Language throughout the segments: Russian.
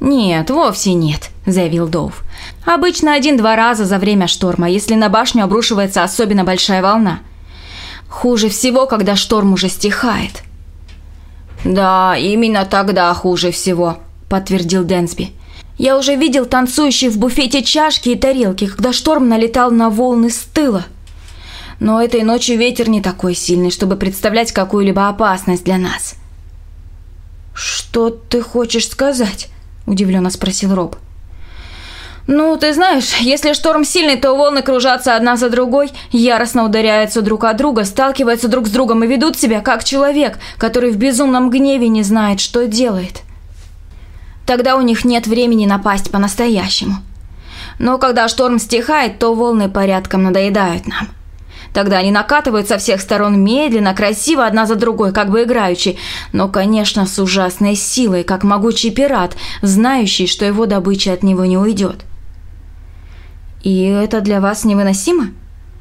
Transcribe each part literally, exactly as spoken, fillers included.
«Нет, вовсе нет», – заявил Доув. «Обычно один-два раза за время шторма, если на башню обрушивается особенно большая волна. Хуже всего, когда шторм уже стихает». «Да, именно тогда хуже всего», – подтвердил Дэнсби. «Я уже видел танцующие в буфете чашки и тарелки, когда шторм налетал на волны с тыла. Но этой ночью ветер не такой сильный, чтобы представлять какую-либо опасность для нас». «Что ты хочешь сказать?» – удивленно спросил Роб. «Ну, ты знаешь, если шторм сильный, то волны кружатся одна за другой, яростно ударяются друг от друга, сталкиваются друг с другом и ведут себя как человек, который в безумном гневе не знает, что делает. Тогда у них нет времени напасть по-настоящему. Но когда шторм стихает, то волны порядком надоедают нам. Тогда они накатывают со всех сторон медленно, красиво, одна за другой, как бы играючи, но, конечно, с ужасной силой, как могучий пират, знающий, что его добыча от него не уйдет. И это для вас невыносимо?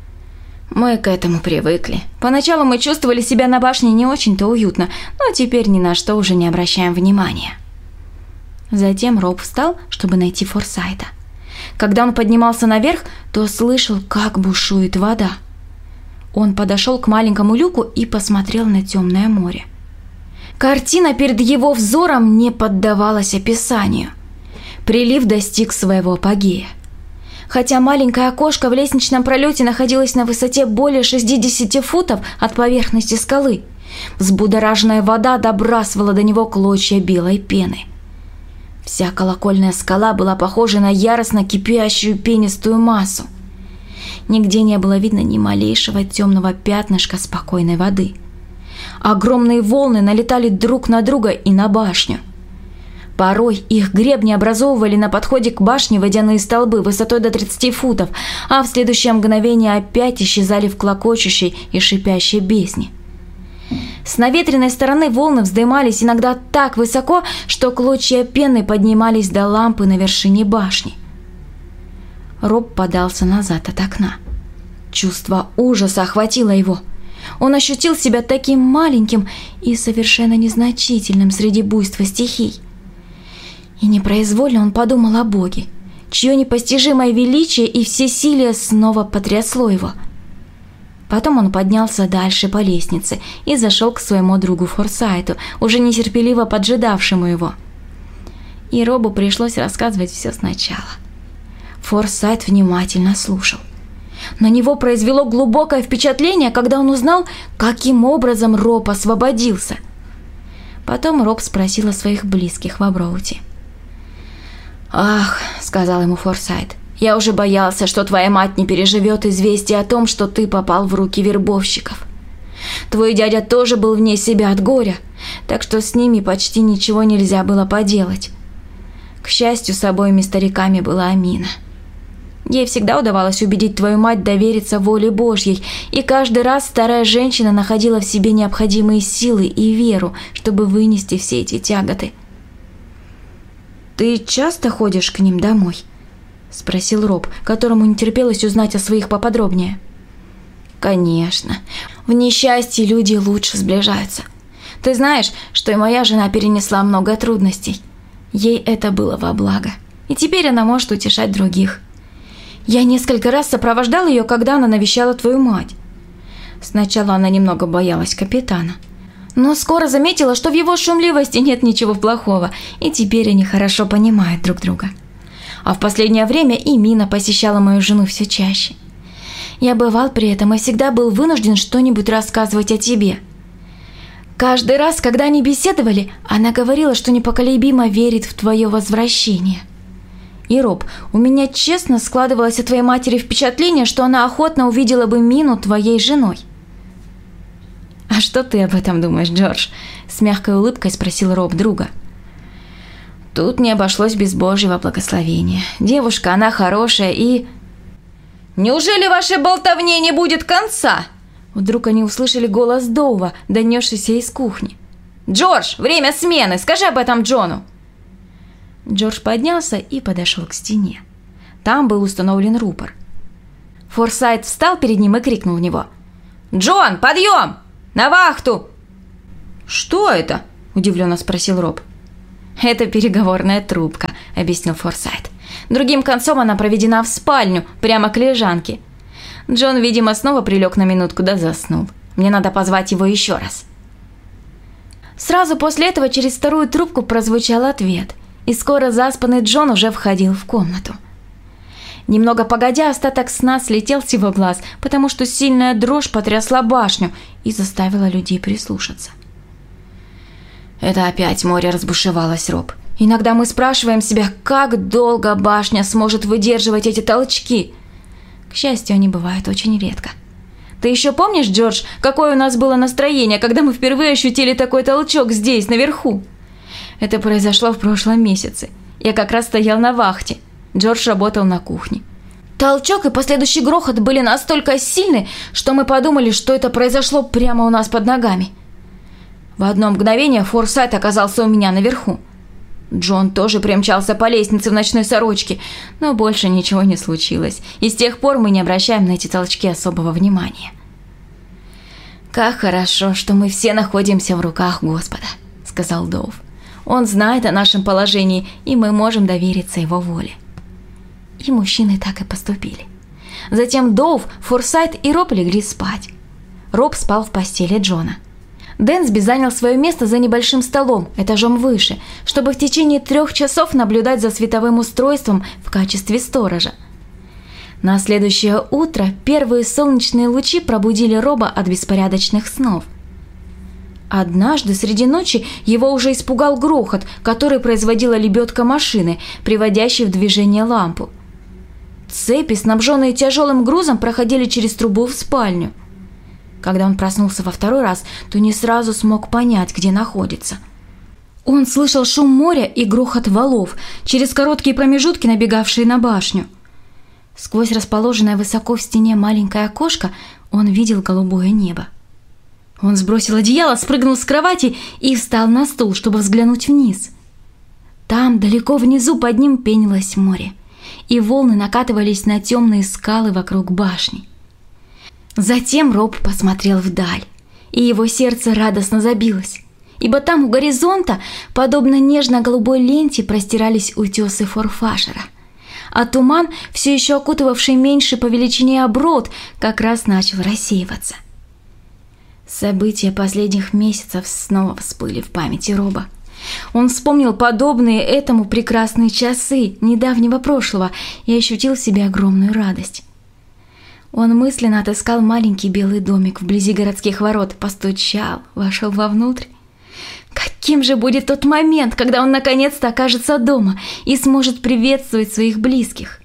Мы к этому привыкли. Поначалу мы чувствовали себя на башне не очень-то уютно, но теперь ни на что уже не обращаем внимания». Затем Роб встал, чтобы найти Форсайта. Когда он поднимался наверх, то слышал, как бушует вода. Он подошел к маленькому люку и посмотрел на темное море. Картина перед его взором не поддавалась описанию. Прилив достиг своего апогея. Хотя маленькое окошко в лестничном пролете находилось на высоте более шестидесяти футов от поверхности скалы, взбудораженная вода добрасывала до него клочья белой пены. Вся колокольная скала была похожа на яростно кипящую пенистую массу. Нигде не было видно ни малейшего темного пятнышка спокойной воды. Огромные волны налетали друг на друга и на башню. Порой их гребни образовывали на подходе к башне водяные столбы высотой до тридцати футов, а в следующее мгновение опять исчезали в клокочущей и шипящей бездне. С наветренной стороны волны вздымались иногда так высоко, что клочья пены поднимались до лампы на вершине башни. Роб подался назад от окна. Чувство ужаса охватило его. Он ощутил себя таким маленьким и совершенно незначительным среди буйства стихий. И непроизвольно он подумал о Боге, чье непостижимое величие и всесилие снова потрясло его. Потом он поднялся дальше по лестнице и зашел к своему другу Форсайту, уже нетерпеливо поджидавшему его. И Робу пришлось рассказывать все сначала. Форсайт внимательно слушал. На него произвело глубокое впечатление, когда он узнал, каким образом Роб освободился. Потом Роб спросил о своих близких в Аброуте. «Ах», — сказал ему Форсайт, — «я уже боялся, что твоя мать не переживет известие о том, что ты попал в руки вербовщиков. Твой дядя тоже был вне себя от горя, так что с ними почти ничего нельзя было поделать. К счастью, с обоими стариками была Амина. Ей всегда удавалось убедить твою мать довериться воле Божьей, и каждый раз старая женщина находила в себе необходимые силы и веру, чтобы вынести все эти тяготы». «Ты часто ходишь к ним домой?» – спросил Роб, которому не терпелось узнать о своих поподробнее. «Конечно. В несчастье люди лучше сближаются. Ты знаешь, что и моя жена перенесла много трудностей. Ей это было во благо, и теперь она может утешать других. Я несколько раз сопровождал ее, когда она навещала твою мать. Сначала она немного боялась капитана, но скоро заметила, что в его шумливости нет ничего плохого, и теперь они хорошо понимают друг друга. А в последнее время и Мина посещала мою жену все чаще. Я бывал при этом и всегда был вынужден что-нибудь рассказывать о тебе. Каждый раз, когда они беседовали, она говорила, что непоколебимо верит в твое возвращение. И, Роб, у меня честно складывалось о твоей матери впечатление, что она охотно увидела бы Мину твоей женой». «А что ты об этом думаешь, Джордж?» – с мягкой улыбкой спросил Роб друга. «Тут не обошлось без Божьего благословения. Девушка, она хорошая и...» «Неужели вашей болтовне не будет конца?» Вдруг они услышали голос Доува, донесшийся из кухни. «Джордж, время смены! Скажи об этом Джону!» Джордж поднялся и подошел к стене. Там был установлен рупор. Форсайт встал перед ним и крикнул в него. «Джон, подъем! На вахту!» «Что это?» – удивленно спросил Роб. «Это переговорная трубка», объяснил Форсайт. «Другим концом она проведена в спальню, прямо к лежанке». Джон, видимо, снова прилег на минутку да заснул. Мне надо позвать его еще раз. Сразу после этого через вторую трубку прозвучал ответ, и скоро заспанный Джон уже входил в комнату. Немного погодя, остаток сна слетел с его глаз, потому что сильная дрожь потрясла башню и заставила людей прислушаться. «Это опять море разбушевалось, Роб. Иногда мы спрашиваем себя, как долго башня сможет выдерживать эти толчки. К счастью, они бывают очень редко. Ты еще помнишь, Джордж, какое у нас было настроение, когда мы впервые ощутили такой толчок здесь, наверху? Это произошло в прошлом месяце. Я как раз стоял на вахте. Джордж работал на кухне. Толчок и последующий грохот были настолько сильны, что мы подумали, что это произошло прямо у нас под ногами. В одно мгновение Форсайт оказался у меня наверху. Джон тоже примчался по лестнице в ночной сорочке, но больше ничего не случилось, и с тех пор мы не обращаем на эти толчки особого внимания. «Как хорошо, что мы все находимся в руках Господа», — сказал Доув. «Он знает о нашем положении, и мы можем довериться его воле». И мужчины так и поступили. Затем Доув, Форсайт и Роб легли спать. Роб спал в постели Джона. Дэнсби занял свое место за небольшим столом, этажом выше, чтобы в течение трех часов наблюдать за световым устройством в качестве сторожа. На следующее утро первые солнечные лучи пробудили Роба от беспорядочных снов. Однажды среди ночи его уже испугал грохот, который производила лебедка машины, приводящей в движение лампу. Цепи, снабженные тяжелым грузом, проходили через трубу в спальню. Когда он проснулся во второй раз, то не сразу смог понять, где находится. Он слышал шум моря и грохот валов, через короткие промежутки набегавшие на башню. Сквозь расположенное высоко в стене маленькое окошко он видел голубое небо. Он сбросил одеяло, спрыгнул с кровати и встал на стул, чтобы взглянуть вниз. Там, далеко внизу, под ним пенилось море, и волны накатывались на темные скалы вокруг башни. Затем Роб посмотрел вдаль, и его сердце радостно забилось, ибо там у горизонта, подобно нежно-голубой ленте, простирались утесы Форфашера, а туман, все еще окутывавший меньше по величине оброд, как раз начал рассеиваться. События последних месяцев снова всплыли в памяти Роба. Он вспомнил подобные этому прекрасные часы недавнего прошлого и ощутил в себе огромную радость. Он мысленно отыскал маленький белый домик вблизи городских ворот, постучал, вошел вовнутрь. Каким же будет тот момент, когда он наконец-то окажется дома и сможет приветствовать своих близких?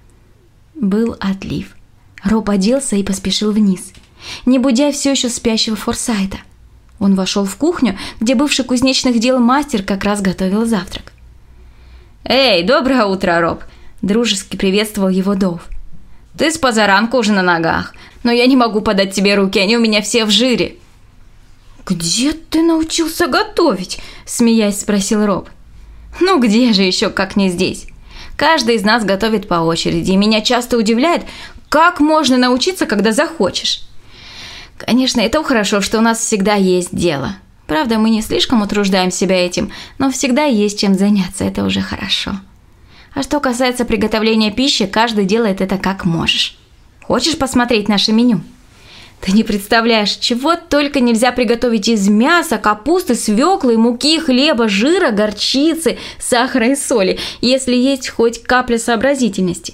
Был отлив. Роб оделся и поспешил вниз, не будя все еще спящего Форсайта. Он вошел в кухню, где бывший кузнечных дел мастер как раз готовил завтрак. «Эй, доброе утро, Роб!» – дружески приветствовал его Доув. «Ты с позаранку уже на ногах, но я не могу подать тебе руки, они у меня все в жире». «Где ты научился готовить?» – смеясь спросил Роб. «Ну где же еще, как не здесь? Каждый из нас готовит по очереди, и меня часто удивляет, как можно научиться, когда захочешь. Конечно, и то хорошо, что у нас всегда есть дело. Правда, мы не слишком утруждаем себя этим, но всегда есть чем заняться, это уже хорошо. А что касается приготовления пищи, каждый делает это как можешь. Хочешь посмотреть наше меню? Ты не представляешь, чего только нельзя приготовить из мяса, капусты, свеклы, муки, хлеба, жира, горчицы, сахара и соли, если есть хоть капля сообразительности.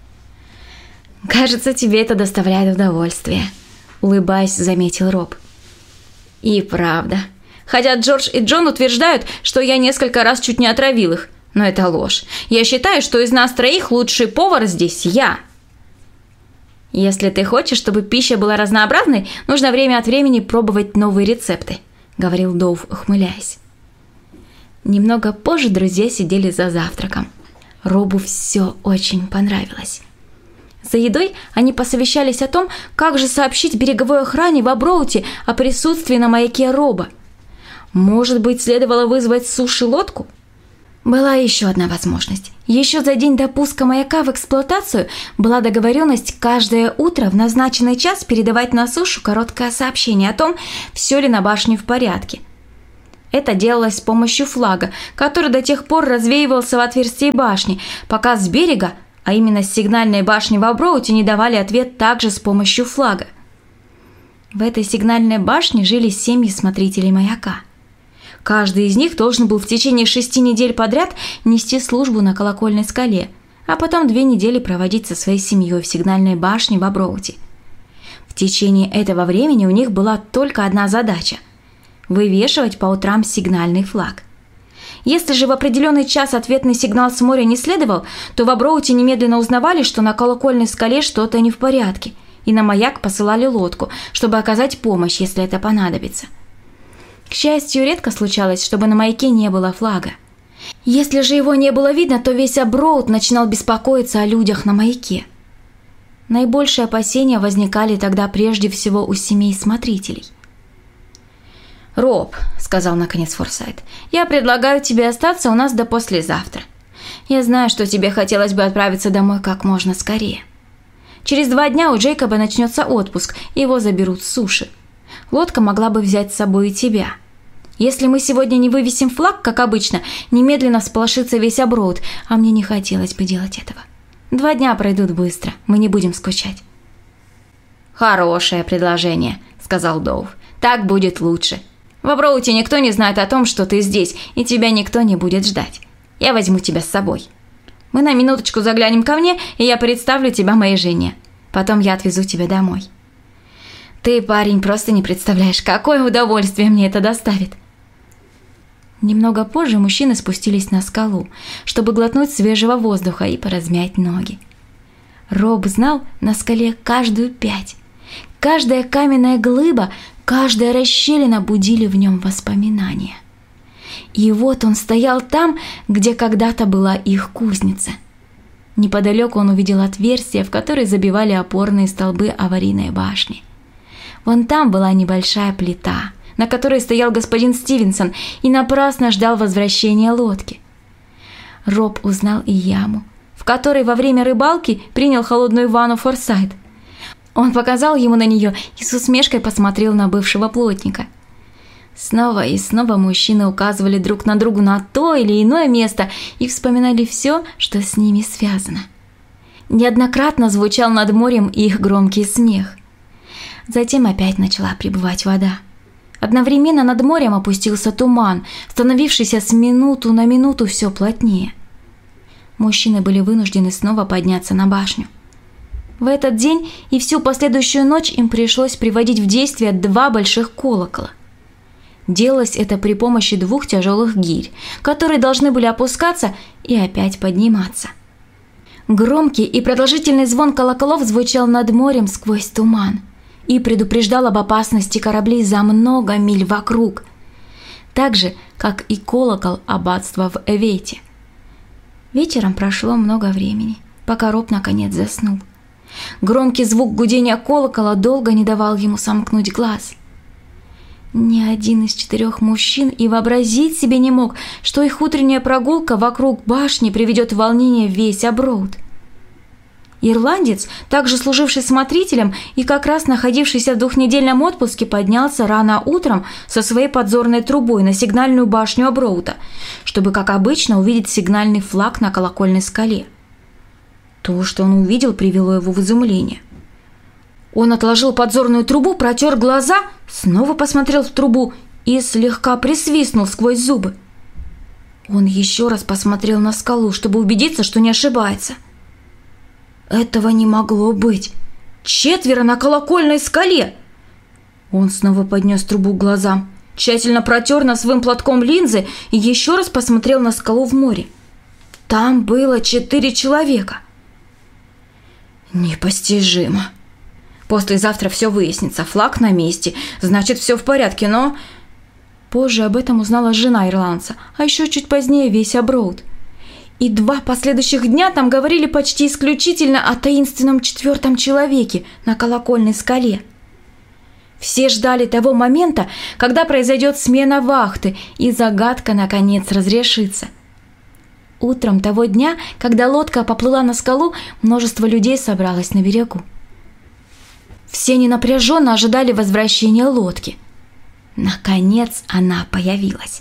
Кажется, тебе это доставляет удовольствие», – улыбаясь, заметил Роб. «И правда. Хотя Джордж и Джон утверждают, что я несколько раз чуть не отравил их. Но это ложь. Я считаю, что из нас троих лучший повар здесь я. Если ты хочешь, чтобы пища была разнообразной, нужно время от времени пробовать новые рецепты», — говорил Доув, ухмыляясь. Немного позже друзья сидели за завтраком. Робу все очень понравилось. За едой они посовещались о том, как же сообщить береговой охране в Аброуте о присутствии на маяке Роба. Может быть, следовало вызвать суши-лодку? Была еще одна возможность. Еще за день до пуска маяка в эксплуатацию была договоренность каждое утро в назначенный час передавать на сушу короткое сообщение о том, все ли на башне в порядке. Это делалось с помощью флага, который до тех пор развеивался в отверстии башни, пока с берега, а именно с сигнальной башни в Аброуте, не давали ответ также с помощью флага. В этой сигнальной башне жили семьи смотрителей маяка. Каждый из них должен был в течение шести недель подряд нести службу на колокольной скале, а потом две недели проводить со своей семьей в сигнальной башне в Аброуте. В течение этого времени у них была только одна задача – вывешивать по утрам сигнальный флаг. Если же в определенный час ответный сигнал с моря не следовал, то в Аброуте немедленно узнавали, что на колокольной скале что-то не в порядке, и на маяк посылали лодку, чтобы оказать помощь, если это понадобится. К счастью, редко случалось, чтобы на маяке не было флага. Если же его не было видно, то весь Аброут начинал беспокоиться о людях на маяке. Наибольшие опасения возникали тогда прежде всего у семей смотрителей. «Роб», — сказал наконец Форсайт, — «я предлагаю тебе остаться у нас до послезавтра. Я знаю, что тебе хотелось бы отправиться домой как можно скорее. Через два дня у Джейкоба начнется отпуск, его заберут с суши. Лодка могла бы взять с собой и тебя. Если мы сегодня не вывесим флаг, как обычно, немедленно всполошится весь Аброут, а мне не хотелось бы делать этого. Два дня пройдут быстро, мы не будем скучать». «Хорошее предложение», — сказал Доув. «Так будет лучше. В Аброуте никто не знает о том, что ты здесь, и тебя никто не будет ждать. Я возьму тебя с собой. Мы на минуточку заглянем ко мне, и я представлю тебя моей жене. Потом я отвезу тебя домой. Ты, парень, просто не представляешь, какое удовольствие мне это доставит». Немного позже мужчины спустились на скалу, чтобы глотнуть свежего воздуха и поразмять ноги. Роб знал на скале каждую пять. Каждая каменная глыба, каждая расщелина будили в нем воспоминания. И вот он стоял там, где когда-то была их кузница. Неподалеку он увидел отверстие, в которое забивали опорные столбы аварийной башни. Вон там была небольшая плита, на которой стоял господин Стивенсон и напрасно ждал возвращения лодки. Роб узнал и яму, в которой во время рыбалки принял холодную ванну Форсайт. Он показал ему на нее и с усмешкой посмотрел на бывшего плотника. Снова и снова мужчины указывали друг на друга на то или иное место и вспоминали все, что с ними связано. Неоднократно звучал над морем их громкий смех. Затем опять начала прибывать вода. Одновременно над морем опустился туман, становившийся с минуту на минуту все плотнее. Мужчины были вынуждены снова подняться на башню. В этот день и всю последующую ночь им пришлось приводить в действие два больших колокола. Делалось это при помощи двух тяжелых гирь, которые должны были опускаться и опять подниматься. Громкий и продолжительный звон колоколов звучал над морем сквозь туман и предупреждал об опасности кораблей за много миль вокруг, так же, как и колокол аббатства в Эвете. Вечером прошло много времени, пока Роб наконец заснул. Громкий звук гудения колокола долго не давал ему сомкнуть глаз. Ни один из четырех мужчин и вообразить себе не мог, что их утренняя прогулка вокруг башни приведет в волнение весь Аброут. Ирландец, также служивший смотрителем и как раз находившийся в двухнедельном отпуске, поднялся рано утром со своей подзорной трубой на сигнальную башню Аброута, чтобы, как обычно, увидеть сигнальный флаг на колокольной скале. То, что он увидел, привело его в изумление. Он отложил подзорную трубу, протер глаза, снова посмотрел в трубу и слегка присвистнул сквозь зубы. Он еще раз посмотрел на скалу, чтобы убедиться, что не ошибается. Этого не могло быть. Четверо на колокольной скале! Он снова поднес трубу к глазам, тщательно протер носовым платком линзы и еще раз посмотрел на скалу в море. Там было четыре человека. Непостижимо. Послезавтра все выяснится, флаг на месте, значит, все в порядке, но... Позже об этом узнала жена ирландца, а еще чуть позднее весь Аброут. И два последующих дня там говорили почти исключительно о таинственном четвертом человеке на колокольной скале. Все ждали того момента, когда произойдет смена вахты, и загадка наконец разрешится. Утром того дня, когда лодка поплыла на скалу, множество людей собралось на берегу. Все они напряженно ожидали возвращения лодки. Наконец она появилась.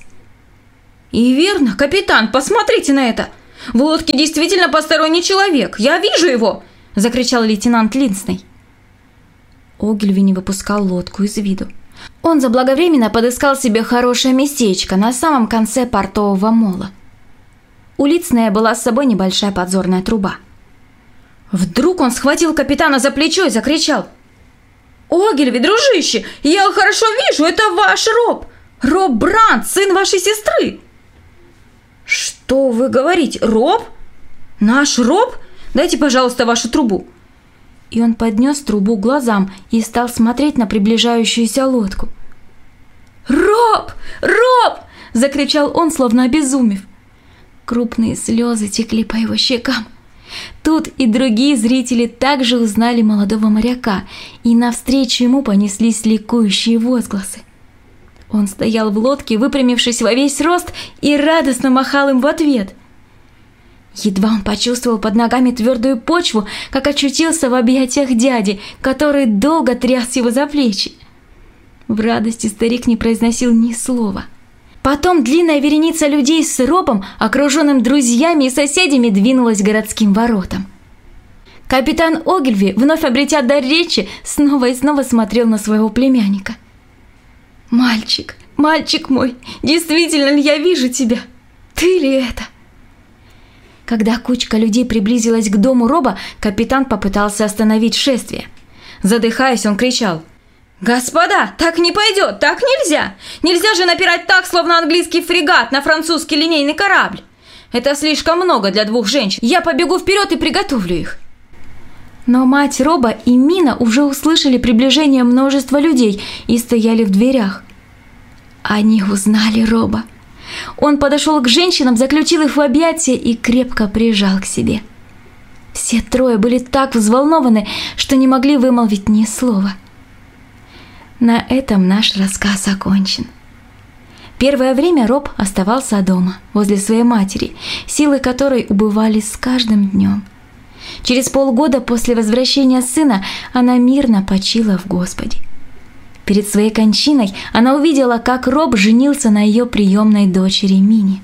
И верно, капитан, посмотрите на это! В лодке действительно посторонний человек, я вижу его! Закричал лейтенант Линсней. Огильви не выпускал лодку из виду. Он заблаговременно подыскал себе хорошее местечко на самом конце портового мола. У Линснея была с собой небольшая подзорная труба. Вдруг он схватил капитана за плечо и закричал: «Огильви, дружище, я хорошо вижу, это ваш Роб! Роб Брандт, сын вашей сестры!» «Что вы говорите, Роб? Наш Роб? Дайте, пожалуйста, вашу трубу!» И он поднес трубу к глазам и стал смотреть на приближающуюся лодку. «Роб! Роб!» – закричал он, словно обезумев. Крупные слезы текли по его щекам. Тут и другие зрители также узнали молодого моряка, и навстречу ему понеслись ликующие возгласы. Он стоял в лодке, выпрямившись во весь рост, и радостно махал им в ответ. Едва он почувствовал под ногами твердую почву, как очутился в объятиях дяди, который долго тряс его за плечи. В радости старик не произносил ни слова. Потом длинная вереница людей с Робом, окруженным друзьями и соседями, двинулась к городским воротам. Капитан Огильви, вновь обретя дар речи, снова и снова смотрел на своего племянника. «Мальчик, мальчик мой, действительно ли я вижу тебя? Ты ли это?» Когда кучка людей приблизилась к дому Роба, капитан попытался остановить шествие. Задыхаясь, он кричал: «Господа, так не пойдет, так нельзя! Нельзя же напирать так, словно английский фрегат на французский линейный корабль! Это слишком много для двух женщин, я побегу вперед и приготовлю их!» Но мать Роба и Мина уже услышали приближение множества людей и стояли в дверях. Они узнали Роба. Он подошел к женщинам, заключил их в объятия и крепко прижал к себе. Все трое были так взволнованы, что не могли вымолвить ни слова. На этом наш рассказ окончен. Первое время Роб оставался дома, возле своей матери, силы которой убывали с каждым днем. Через полгода после возвращения сына она мирно почила в Господе. Перед своей кончиной она увидела, как Роб женился на ее приемной дочери Мине.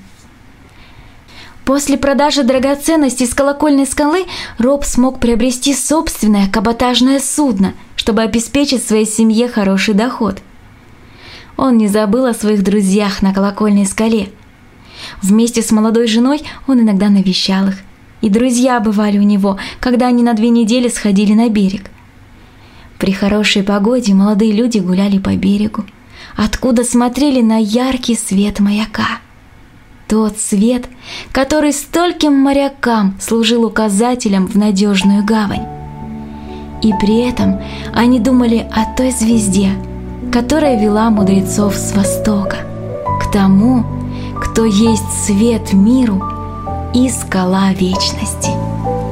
После продажи драгоценностей с колокольной скалы Роб смог приобрести собственное каботажное судно, чтобы обеспечить своей семье хороший доход. Он не забыл о своих друзьях на колокольной скале. Вместе с молодой женой он иногда навещал их, и друзья бывали у него, когда они на две недели сходили на берег. При хорошей погоде молодые люди гуляли по берегу, откуда смотрели на яркий свет маяка. Тот свет, который стольким морякам служил указателем в надежную гавань. И при этом они думали о той звезде, которая вела мудрецов с востока, к тому, кто есть свет миру и скала вечности.